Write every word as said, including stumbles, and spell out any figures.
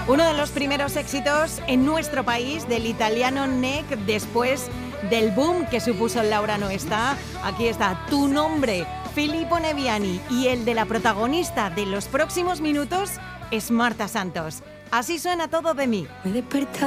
Uno de los primeros éxitos en nuestro país del italiano Neck después del boom que supuso Laura no está. Aquí está Tu nombre, Filippo Neviani, y el de la protagonista de los próximos minutos es Marta Santos. Así suena Todo de mí. Me he despertado